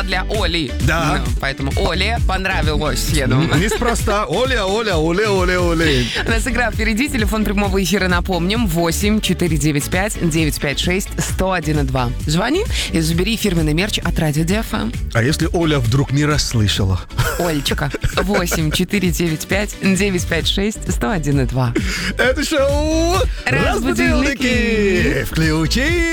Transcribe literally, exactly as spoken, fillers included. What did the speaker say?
была для Оли. Да. Ну, поэтому Оле понравилось, я думаю. Неспроста. Оля, Оля, Оля, Оля, Оля. У нас игра впереди. Телефон прямого эфира, напомним, восемь четыре девять пять девять пять шесть сто один и два. Звони и забери фирменный мерч от Радио Ди Эф Эм. А если Оля вдруг не расслышала? Олечка, восемь четыре девять пять девять пять шесть сто один и два. Это шоу Разбудильники. «Разбудильники». Включи